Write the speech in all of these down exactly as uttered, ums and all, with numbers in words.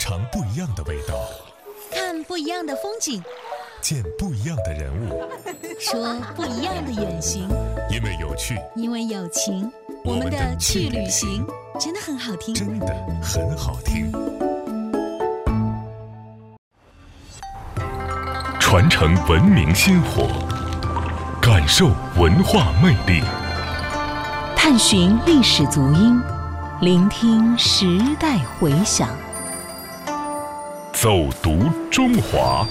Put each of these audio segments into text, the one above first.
尝不一样的味道， 看不一样的风景， 见不一样的人物， 说不一样的远行。 因为有趣， 因为有情， 我们的去旅行真的很好听， 真的很好听。传承文明薪火，感受文化魅力， 探寻历史足音，聆听时代回响， 走读中华。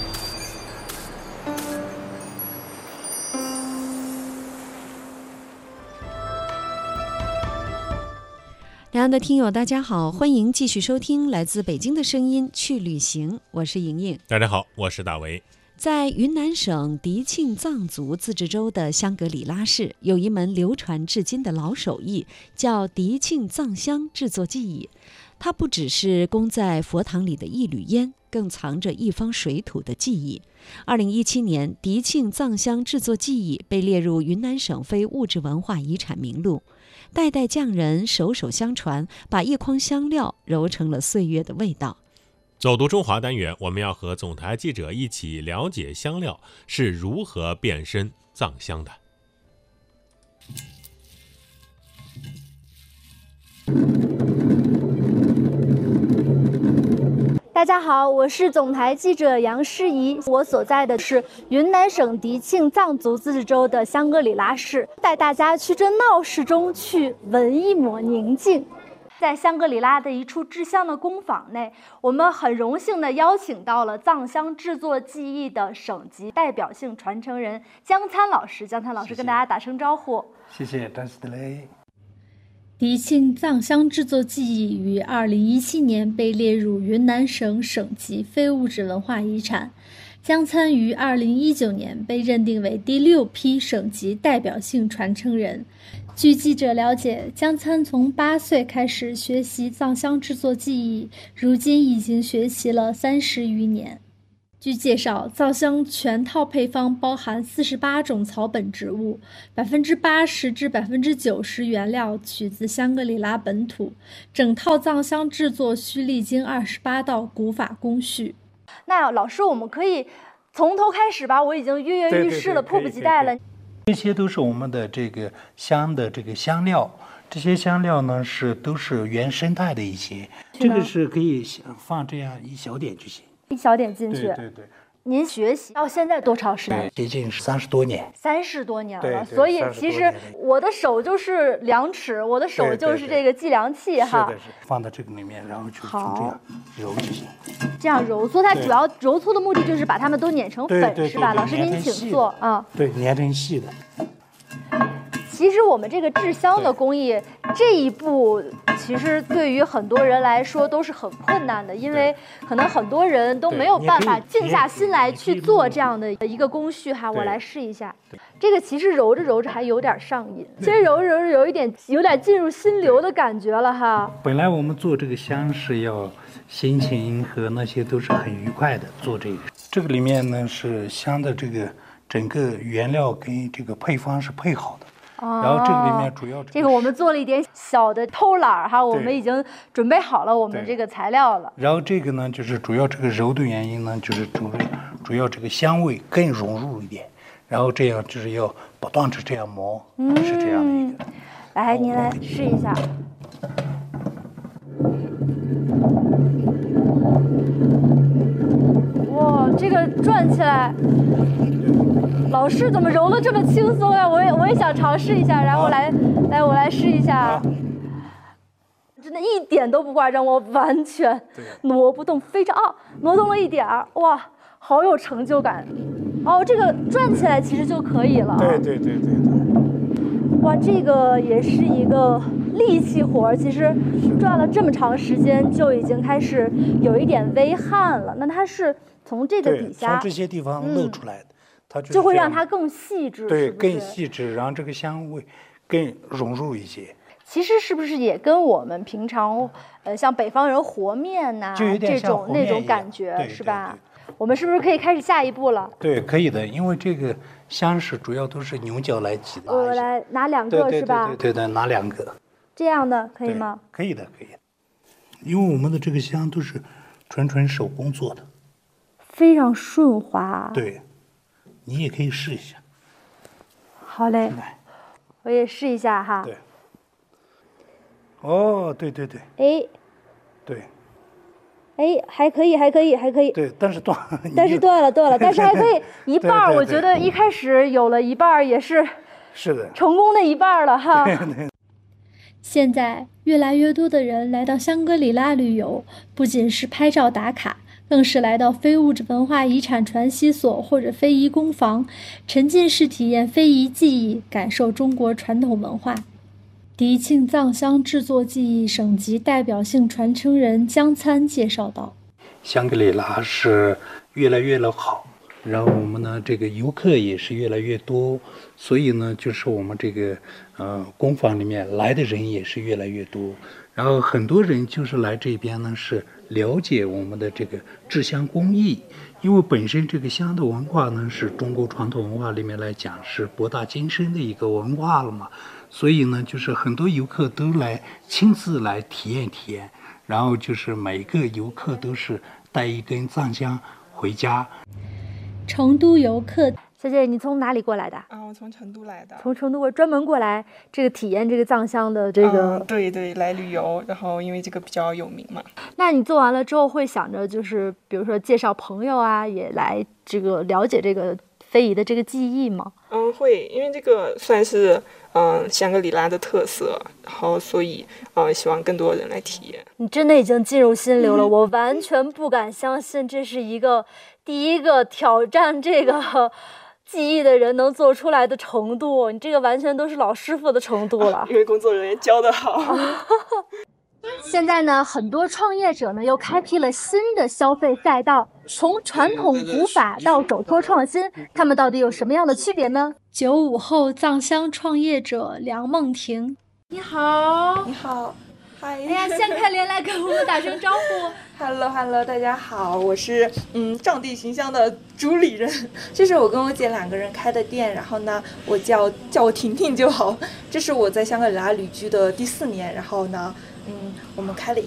两岸的听友大家好，欢迎继续收听来自北京的声音去旅行，我是莹莹。 大家好，我是大为。 在云南省迪庆藏族自治州的香格里拉市，有一门流传至今的老手艺，叫迪庆藏香制作技艺。它不只是供在佛堂里的一缕烟，更藏着一方水土的记忆。二零一七年，迪庆藏香制作技艺被列入云南省非物质文化遗产名录。代代匠人手手相传，把一筐香料揉成了岁月的味道。 走读中华单元，我们要和总台记者一起了解香料是如何变身藏香的。 大家好，我是总台记者杨诗怡，我所在的是云南省迪庆藏族自治州的香格里拉市，带大家去这闹市中去闻一抹宁静。在香格里拉的一处制香的工坊内，我们很荣幸地邀请到了藏香制作技艺的省级代表性传承人江参老师。江参老师跟大家打声招呼。 谢谢，张斯德雷。 迪庆藏香制作技艺于二零一七年被列入云南省省级非物质文化遗产，江参于二零一九年被认定为第六批省级代表性传承人。据记者了解，江参从八岁开始学习藏香制作技艺，如今已经学习了三十余年。据介绍，藏香全套配方包含四十八种草本植物，百分之八十至百分之九十原料取自香格里拉本土。整套藏香制作需历经二十八道古法工序。 那老师，我们可以从头开始吧？我已经跃跃欲试了，迫不及待了。 这些都是我们的这个香的这个香料，这些香料呢是都是原生态的一些，这个是可以放这样一小点就行。 一小点进去， 对对对。 您学习到现在多长时间？ 接近三十多年。 三十多年了， 对对， 所以其实我的手就是量尺，我的手就是这个计量器哈。 是的，是放到这个里面，然后就就这样揉就行。 这样揉搓，它主要揉搓的目的就是把它们都碾成粉，是吧？老师您请坐啊。 对，碾成细的。 其实我们这个制香的工艺这一步，其实对于很多人来说都是很困难的，因为可能很多人都没有办法静下心来去做这样的一个工序哈。我来试一下，这个其实揉着揉着还有点上瘾，其实揉着揉着有一点有点进入心流的感觉了哈。 本来我们做这个香是要心情和那些都是很愉快的做这个，这个里面呢是香的这个整个原料跟这个配方是配好的。 哦、 然后这个里面主要这, 这个我们做了一点小的偷懒哈，我们已经准备好了我们这个材料了。 然后这个呢，就是主要这个揉的原因呢，就是主主要这个香味更融入一点，然后这样就是要不断的这样磨，嗯、是这样的一个。 来，您来试一下。哇，这个转起来。老师怎么揉得这么轻松呀？我也我也想尝试一下，然后来、啊、来我来试一下，啊、真的一点都不夸张，我完全挪不动，非常啊挪动了一点儿，哇，好有成就感。哦，这个转起来其实就可以了。 对对对对对。 哇，这个也是一个力气活，其实转了这么长时间就已经开始有一点微汗了。那它是从这个底下， 从这些地方露出来的。嗯它 就, 就会让它更细致， 对， 是是更细致，然后这个香味更融入一些。 其实是不是也跟我们平常，呃，像北方人和面呐、啊、这种那种感觉是吧？我们是不是可以开始下一步了？ 对，可以的，因为这个香是主要都是牛角来挤的。 我来拿两个是吧？ 对对对对，拿两个。 这样的可以吗？ 可以的，可以的。因为我们的这个香都是纯纯手工做的， 非常顺滑。 对，你也可以试一下。 好嘞， 来， 我也试一下哈。 对。哦，对对对。 哎。 对。 哎，还可以，还可以，还可以。 对，但是断， 但是断了，断了，但是还可以一半儿。我觉得一开始有了一半儿，也是是的， 成功的一半儿了哈。 对对。 现在越来越多的人来到香格里拉旅游，不仅是拍照打卡，更是来到非物质文化遗产传习所或者非遗工坊，沉浸式体验非遗技艺，感受中国传统文化。迪庆藏香制作技艺省级代表性传承人江参介绍道： 香格里拉是越来越的好，然后我们呢这个游客也是越来越多，所以呢就是我们这个呃工坊里面来的人也是越来越多，然后很多人就是来这边呢是了解我们的这个制香工艺，因为本身这个香的文化呢是中国传统文化里面来讲是博大精深的一个文化了嘛，所以呢就是很多游客都来亲自来体验体验，然后就是每个游客都是带一根藏香回家。 成都游客， 小姐，你从哪里过来的？ 啊，我从成都来的。 从成都过专门过来这个体验这个藏香的这个、 嗯、对对，来旅游，然后因为这个比较有名嘛。 那你做完了之后会想着就是比如说介绍朋友啊，也来这个了解这个非遗的这个技艺吗？ 嗯，会，因为这个算是嗯、呃、香格里拉的特色，然后所以呃希望更多人来体验。 你真的已经进入心流了，我完全不敢相信这是一个第一个挑战这个技艺的人能做出来的程度，你这个完全都是老师傅的程度了。 因为工作人员教得好。 现在呢，很多创业者呢又开辟了新的消费赛道，从传统古法到手托创新，他们到底有什么样的区别呢？ 九五后藏香创业者梁梦婷， 你好， 你好，嗨， 哎呀，掀开帘来跟我们打声招呼。 Hello Hello， 大家好，我是嗯藏地寻香的主理人，这是我跟我姐两个人开的店，然后呢，我叫叫我婷婷就好。这是我在香格里拉旅居的第四年，然后呢。嗯，我们开了一